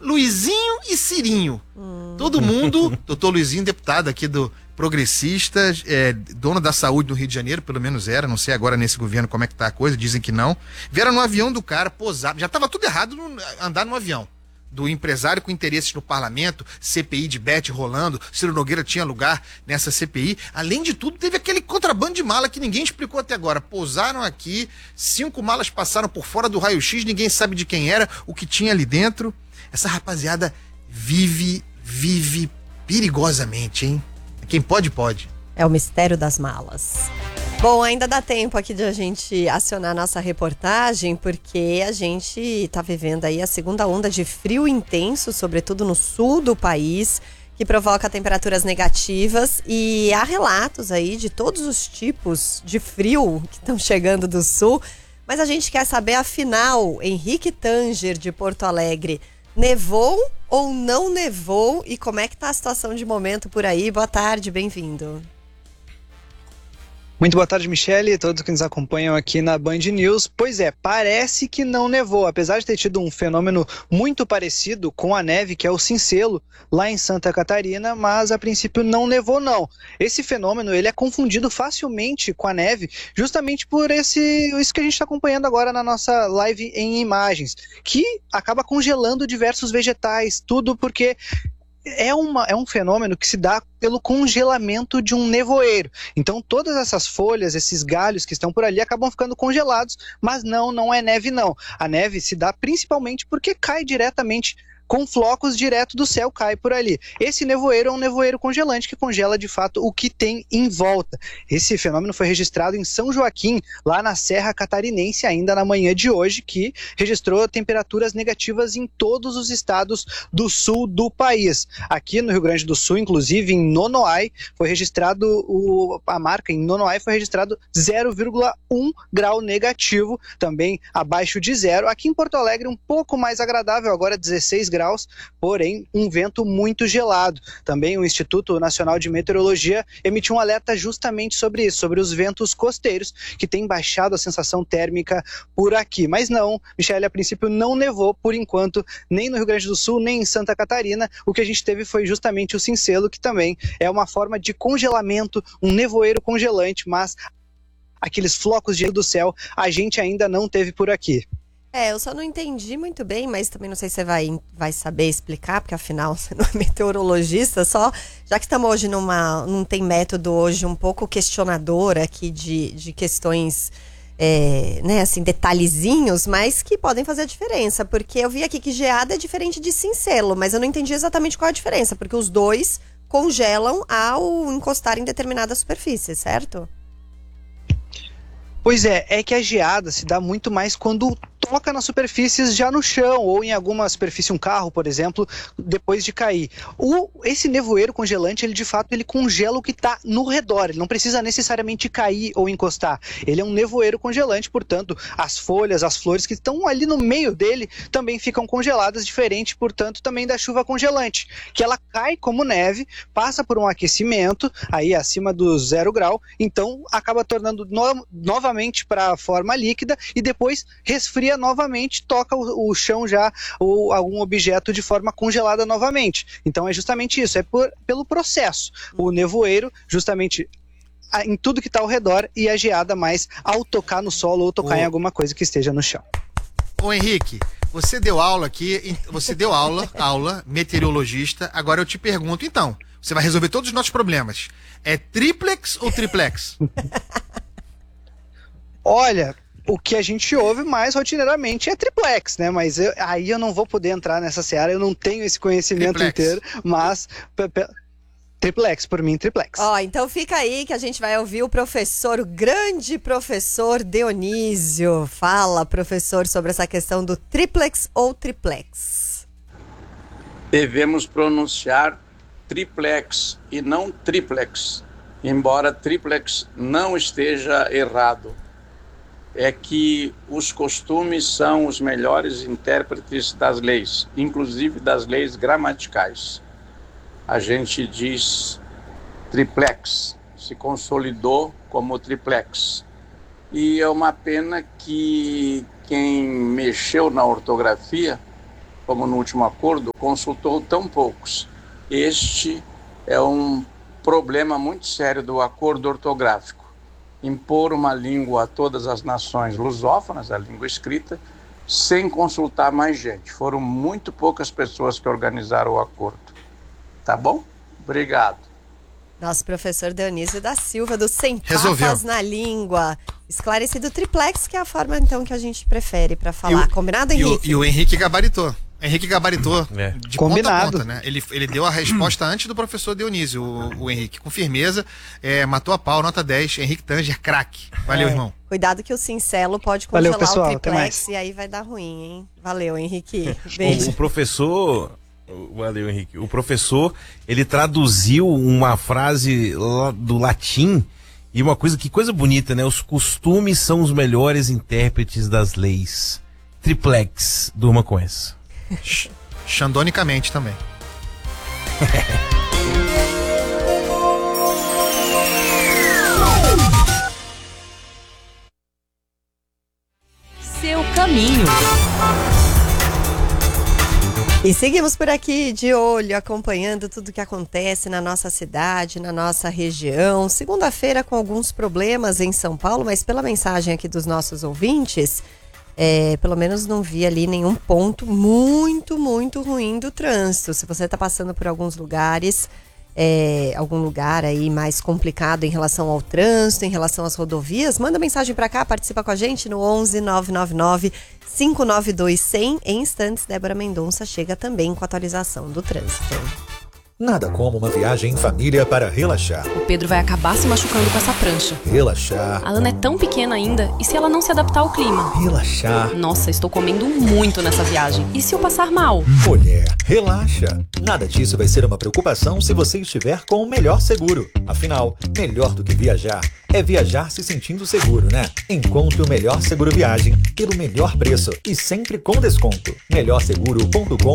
Luizinho e Cirinho. Todo mundo, doutor Luizinho, deputado aqui do Progressistas, dono da saúde no Rio de Janeiro, pelo menos era, não sei agora nesse governo como é que tá a coisa, dizem que não. Vieram no avião do cara, pousar, já tava tudo errado andar no avião. Do empresário com interesses no parlamento, CPI de Bet rolando, Ciro Nogueira tinha lugar nessa CPI. Além de tudo, teve aquele contrabando de mala que ninguém explicou até agora. Pousaram aqui, 5 malas passaram por fora do raio-x, ninguém sabe de quem era, o que tinha ali dentro. Essa rapaziada vive perigosamente, hein? Quem pode, pode. É o mistério das malas. Bom, ainda dá tempo aqui de a gente acionar nossa reportagem, porque a gente está vivendo aí a segunda onda de frio intenso, sobretudo no sul do país, que provoca temperaturas negativas, e há relatos aí de todos os tipos de frio que estão chegando do sul, mas a gente quer saber, afinal, Henrique Tanger, de Porto Alegre, nevou ou não nevou, e como é que tá a situação de momento por aí? Boa tarde, bem-vindo. Muito boa tarde, Michele, e todos que nos acompanham aqui na Band News. Pois é, parece que não nevou, apesar de ter tido um fenômeno muito parecido com a neve, que é o cincelo, lá em Santa Catarina, mas a princípio não nevou não. Esse fenômeno ele é confundido facilmente com a neve, justamente por isso que a gente está acompanhando agora na nossa live em imagens, que acaba congelando diversos vegetais, tudo porque é um fenômeno que se dá pelo congelamento de um nevoeiro. Então todas essas folhas, esses galhos que estão por ali acabam ficando congelados, mas não é neve não. A neve se dá principalmente porque cai diretamente com flocos direto do céu, cai por ali. Esse nevoeiro é um nevoeiro congelante que congela de fato o que tem em volta. Esse fenômeno foi registrado em São Joaquim, lá na Serra Catarinense, ainda na manhã de hoje, que registrou temperaturas negativas em todos os estados do sul do país. Aqui no Rio Grande do Sul, inclusive em Nonoai, foi registrado a marca em Nonoai foi registrado 0,1 grau negativo, também abaixo de zero. Aqui em Porto Alegre um pouco mais agradável, agora 16 graus, porém um vento muito gelado. Também o Instituto Nacional de Meteorologia emitiu um alerta justamente sobre isso, sobre os ventos costeiros, que tem baixado a sensação térmica por aqui. Mas não, Michele, a princípio não nevou por enquanto, nem no Rio Grande do Sul, nem em Santa Catarina. O que a gente teve foi justamente o cincelo, que também é uma forma de congelamento, um nevoeiro congelante, mas aqueles flocos de gelo do céu a gente ainda não teve por aqui. Eu só não entendi muito bem, mas também não sei se você vai saber explicar, porque afinal você não é meteorologista, já que estamos hoje não tem método hoje um pouco questionador aqui de questões, né, assim, detalhezinhos, mas que podem fazer a diferença, porque eu vi aqui que geada é diferente de cincelo, mas eu não entendi exatamente qual é a diferença, porque os dois congelam ao encostar em determinada superfície, certo? Pois é que a geada se dá muito mais quando toca nas superfícies já no chão, ou em alguma superfície, um carro, por exemplo, depois de cair. Esse nevoeiro congelante, ele de fato ele congela o que está no redor, ele não precisa necessariamente cair ou encostar. Ele é um nevoeiro congelante, portanto, as folhas, as flores que estão ali no meio dele também ficam congeladas, diferente, portanto, também da chuva congelante, que ela cai como neve, passa por um aquecimento, aí acima do 0 grau, então acaba tornando novamente para a forma líquida e depois resfria novamente, toca o chão já ou algum objeto de forma congelada novamente. Então é justamente isso, pelo processo. O nevoeiro justamente em tudo que está ao redor e a geada mais ao tocar no solo ou tocar em alguma coisa que esteja no chão. Ô Henrique, você deu aula aqui, aula, meteorologista, agora eu te pergunto então, você vai resolver todos os nossos problemas. É triplex ou triplex? Olha, o que a gente ouve mais rotineiramente é triplex, né? Mas aí eu não vou poder entrar nessa seara, eu não tenho esse conhecimento triplex inteiro, mas triplex, por mim, triplex. Então fica aí que a gente vai ouvir o grande professor Dionísio. Fala, professor, sobre essa questão do triplex ou triplex. Devemos pronunciar triplex e não triplex, embora triplex não esteja errado. É que os costumes são os melhores intérpretes das leis, inclusive das leis gramaticais. A gente diz triplex, se consolidou como triplex. E é uma pena que quem mexeu na ortografia como no último acordo, consultou tão poucos. Este é um problema muito sério do acordo ortográfico. Impor uma língua a todas as nações lusófonas, a língua escrita, sem consultar mais gente. Foram muito poucas pessoas que organizaram o acordo. Tá bom? Obrigado. Nosso professor Dionísio da Silva, do Sem Resolveu. Papas na Língua. Esclarecido triplex, que é a forma, então, que a gente prefere para falar. Combinado, Henrique? E o Henrique gabaritou. De Combinado. ponta a ponta, né? Ele deu a resposta antes do professor Dionísio, o Henrique, com firmeza, matou a pau, nota 10, Henrique Tanger, craque. Valeu, irmão. Cuidado que o Cincelo pode Valeu, congelar pessoal, o até triplex mais. e aí vai dar ruim, hein? Valeu, Henrique. Beijo. O professor... Valeu, Henrique. O professor, ele traduziu uma frase do latim e que coisa bonita, né? Os costumes são os melhores intérpretes das leis. Triplex, durma com essa. Xandonicamente também. Seu caminho. E seguimos por aqui de olho, acompanhando tudo que acontece na nossa cidade, na nossa região. Segunda-feira com alguns problemas em São Paulo, mas pela mensagem aqui dos nossos ouvintes, pelo menos não vi ali nenhum ponto muito, muito ruim do trânsito. Se você está passando por alguns lugares, algum lugar aí mais complicado em relação ao trânsito, em relação às rodovias, manda mensagem para cá, participa com a gente no 11 999 592 100. Em instantes, Débora Mendonça chega também com a atualização do trânsito. Nada como uma viagem em família para relaxar. O Pedro vai acabar se machucando com essa prancha. Relaxar, A Ana é tão pequena ainda, e se ela não se adaptar ao clima? relaxar. Nossa, estou comendo muito nessa viagem. E se eu passar mal? Mulher, relaxa. Nada disso vai ser uma preocupação se você estiver com o melhor seguro. Afinal, melhor do que viajar é viajar se sentindo seguro, né? Encontre o melhor seguro viagem pelo melhor preço e sempre com desconto. melhorseguro.com